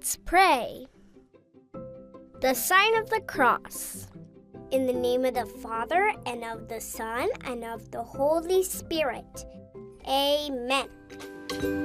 Let's pray. The sign of the cross. In the name of the Father, and of the Son, and of the Holy Spirit. Amen.